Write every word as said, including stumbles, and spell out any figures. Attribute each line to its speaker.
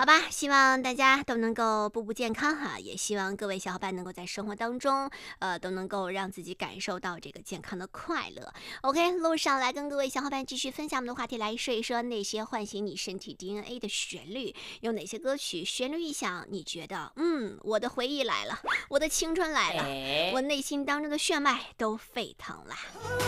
Speaker 1: 吧，希望大家都能够步步健康哈，也希望各位小伙伴能够在生活当中，呃，都能够让自己感受到这个健康的快乐。OK，路上来跟各位小伙伴继续分享我们的话题，来说一说那些唤醒你身体 D N A 的旋律，有哪些歌曲旋律一响，你觉得嗯，我的回忆来了，我的青春来了，
Speaker 2: 哎
Speaker 1: 我内心当中的血脉都沸腾了。